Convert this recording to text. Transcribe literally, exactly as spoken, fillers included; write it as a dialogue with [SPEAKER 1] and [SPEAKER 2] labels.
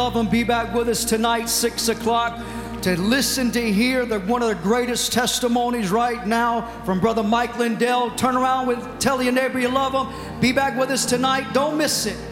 [SPEAKER 1] love him, be back with us tonight, six o'clock, to listen, to hear the, one of the greatest testimonies right now from Brother Mike Lindell. Turn around with, tell your neighbor you love him. Be back with us tonight. Don't miss it.